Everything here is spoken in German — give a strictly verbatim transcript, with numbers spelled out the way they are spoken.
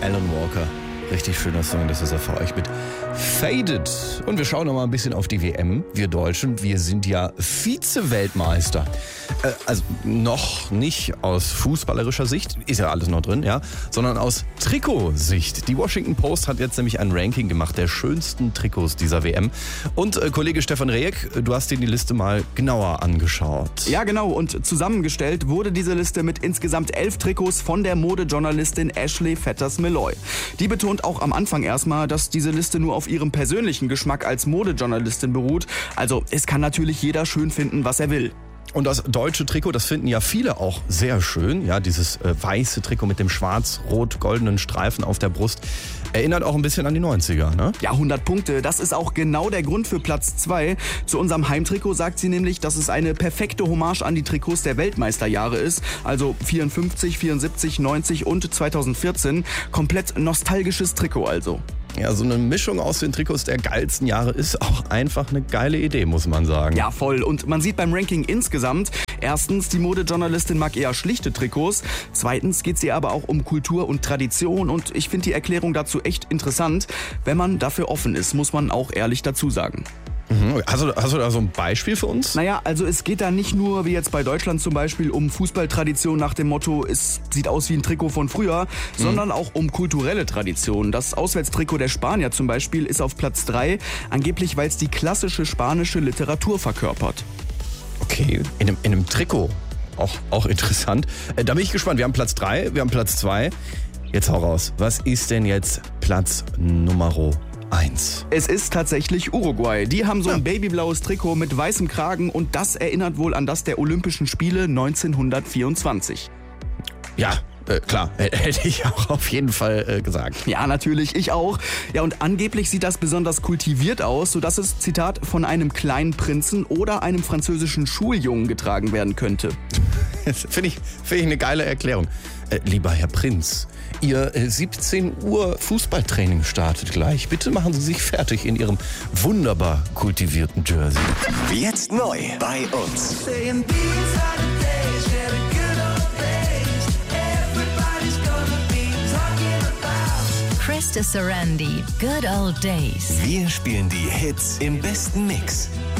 Alan Walker. Richtig schöner Song, das ist er für euch mit Faded. Und wir schauen noch mal ein bisschen auf die W M. Wir Deutschen, wir sind ja Vize-Weltmeister. Äh, also noch nicht aus fußballerischer Sicht, ist ja alles noch drin, ja, sondern aus Trikotsicht. Die Washington Post hat jetzt nämlich ein Ranking gemacht der schönsten Trikots dieser W M. Und äh, Kollege Stefan Rejek, du hast dir die Liste mal genauer angeschaut. Ja, genau. Und zusammengestellt wurde diese Liste mit insgesamt elf Trikots von der Modejournalistin Ashley Fetters-Malloy. Die betont auch am Anfang erstmal, dass diese Liste nur auf ihrem persönlichen Geschmack als Modejournalistin beruht. Also es kann natürlich jeder schön finden, was er will. Und das deutsche Trikot, das finden ja viele auch sehr schön. Ja, dieses äh, weiße Trikot mit dem schwarz-rot-goldenen Streifen auf der Brust erinnert auch ein bisschen an die neunziger, ne? Ja, hundert Punkte. Das ist auch genau der Grund für Platz zwei. Zu unserem Heimtrikot sagt sie nämlich, dass es eine perfekte Hommage an die Trikots der Weltmeisterjahre ist. Also vierundfünfzig, vierundsiebzig, neunzig und zweitausendvierzehn. Komplett nostalgisches Trikot also. Ja, so eine Mischung aus den Trikots der geilsten Jahre ist auch einfach eine geile Idee, muss man sagen. Ja, voll. Und man sieht beim Ranking insgesamt, erstens, die Modejournalistin mag eher schlichte Trikots. Zweitens geht es ihr aber auch um Kultur und Tradition. Und ich finde die Erklärung dazu echt interessant. Wenn man dafür offen ist, muss man auch ehrlich dazu sagen. Mhm. Hast du, hast du da so ein Beispiel für uns? Naja, also es geht da nicht nur, wie jetzt bei Deutschland zum Beispiel, um Fußballtradition nach dem Motto, es sieht aus wie ein Trikot von früher, mhm. sondern auch um kulturelle Tradition. Das Auswärtstrikot der Spanier zum Beispiel ist auf Platz drei, angeblich weil es die klassische spanische Literatur verkörpert. Okay, in einem, in einem Trikot. Auch, auch interessant. Äh, da bin ich gespannt. Wir haben Platz drei, wir haben Platz zwei. Jetzt hau raus. Was ist denn jetzt Platz Nummer eins? Es ist tatsächlich Uruguay. Die haben so ein ja. babyblaues Trikot mit weißem Kragen und das erinnert wohl an das der Olympischen Spiele neunzehnhundertvierundzwanzig. Ja, äh, klar, hätte ich auch auf jeden Fall äh, gesagt. Ja, natürlich, ich auch. Ja, und angeblich sieht das besonders kultiviert aus, sodass es, Zitat, von einem kleinen Prinzen oder einem französischen Schuljungen getragen werden könnte. Finde ich, find ich eine geile Erklärung. Äh, lieber Herr Prinz, Ihr äh, siebzehn Uhr Fußballtraining startet gleich. Bitte machen Sie sich fertig in Ihrem wunderbar kultivierten Jersey. Jetzt neu bei uns. Krista Sarandon, Good Old Days. Wir spielen die Hits im besten Mix.